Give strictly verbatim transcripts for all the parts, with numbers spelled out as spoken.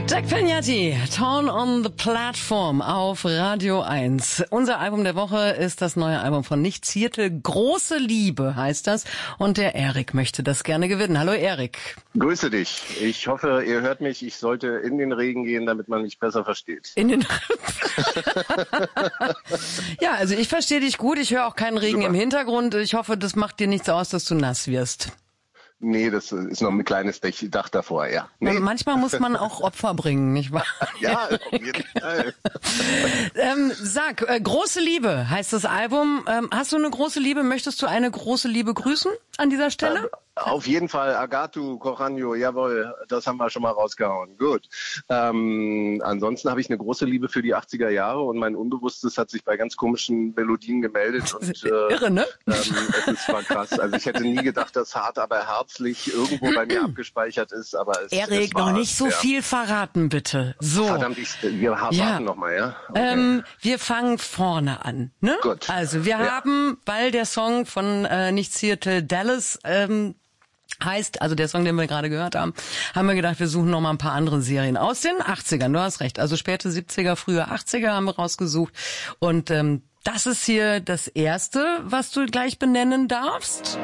Jack Palmiotti, Torn on the Platform auf Radio eins. Unser Album der Woche ist das neue Album von Nicht Zierte. Große Liebe heißt das. Und der Erik möchte das gerne gewinnen. Hallo Erik. Grüße dich. Ich hoffe, ihr hört mich. Ich sollte in den Regen gehen, damit man mich besser versteht. In den Ja, also ich verstehe dich gut. Ich höre auch keinen Regen Super. Im Hintergrund. Ich hoffe, das macht dir nichts aus, dass du nass wirst. Nee, das ist noch ein kleines Dach davor, ja. Nee. Manchmal muss man auch Opfer bringen, nicht wahr? Ja, auf jeden Fall. ähm, sag, äh, große Liebe heißt das Album. Ähm, hast du eine große Liebe? Möchtest du eine große Liebe grüßen an dieser Stelle? Ähm, auf jeden Fall. Agatu, Coranio, jawohl, das haben wir schon mal rausgehauen. Gut. Ähm, ansonsten habe ich eine große Liebe für die achtziger Jahre und mein Unbewusstes hat sich bei ganz komischen Melodien gemeldet. Und, äh, Irre, ne? Ähm, es ist zwar krass. Also ich hätte nie gedacht, dass Hart, aber herzlich irgendwo bei mir abgespeichert ist, aber es, Erik, es war, noch nicht so ja. viel verraten, bitte. So. Verdammt, ich, wir warten ja. nochmal, ja? Okay. Ähm, wir fangen vorne an, ne? Gut. Also wir ja. haben, weil der Song von äh, Nicht Zierte Dallas ähm, heißt, also der Song, den wir gerade gehört haben, haben wir gedacht, wir suchen noch mal ein paar andere Serien aus den achtzigern. Du hast recht, also späte siebziger, frühe achtziger haben wir rausgesucht. Und ähm, das ist hier das Erste, was du gleich benennen darfst.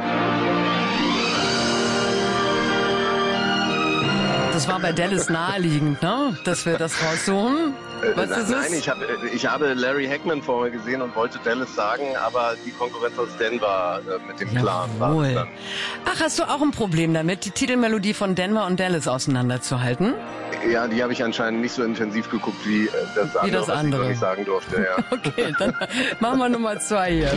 Das war bei Dallas naheliegend, ne? Dass wir das raussuchen. Was äh, ist nein, es? ich habe ich habe Larry Hackman vor mir gesehen und wollte Dallas sagen, aber die Konkurrenz aus Denver äh, mit dem Clan war es dann. Ach, hast du auch ein Problem damit, die Titelmelodie von Denver und Dallas auseinanderzuhalten? Ja, die habe ich anscheinend nicht so intensiv geguckt wie äh, das andere, wie das was andere. ich noch nicht sagen durfte. Ja. Okay, dann machen wir Nummer zwei hier.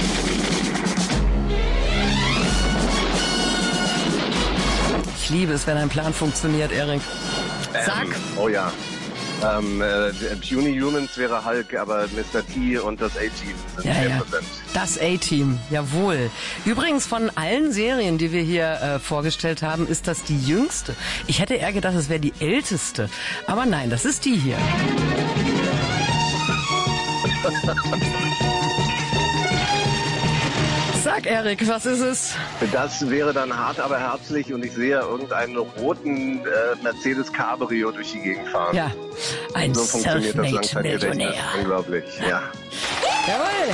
Ich liebe es, wenn ein Plan funktioniert, Erik. Sag. Ähm, oh ja. Ähm, äh, Puny Humans wäre Hulk, aber Mister T und das A-Team sind ja, zehn ja. Prozent. Das A-Team, jawohl. Übrigens von allen Serien, die wir hier äh, vorgestellt haben, ist das die jüngste. Ich hätte eher gedacht, es wäre die älteste. Aber nein, das ist die hier. Sag, Erik, was ist es? Das wäre dann Hart, aber herzlich und ich sehe irgendeinen roten äh, Mercedes Cabrio durch die Gegend fahren. Ja, ein so funktioniert das Langzeitgedächtnis. Unglaublich, ja. Jawohl.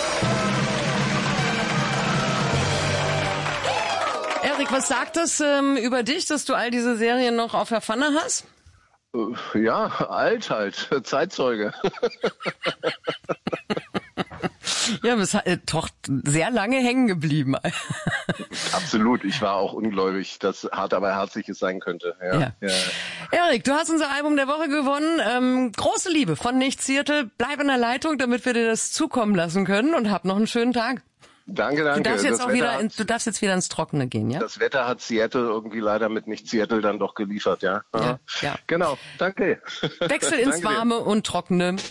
Erik, was sagt das ähm, über dich, dass du all diese Serien noch auf der Pfanne hast? Ja, alt halt, Zeitzeuge. Ja, du bist äh, doch sehr lange hängen geblieben. Absolut, ich war auch ungläubig, dass Hart aber herzlich es sein könnte. Ja. Ja. Ja. Erik, du hast unser Album der Woche gewonnen. Ähm, große Liebe von Nicht Zierte. Bleib in der Leitung, damit wir dir das zukommen lassen können und hab noch einen schönen Tag. Danke, danke. Du darfst jetzt das auch Wetter wieder, hat, in, du darfst jetzt wieder ins Trockene gehen, ja? Das Wetter hat Seattle irgendwie leider mit Nicht Seattle dann doch geliefert, ja. Ja, ja. Genau, danke. Wechsel ins Danke dir. Warme und Trockene.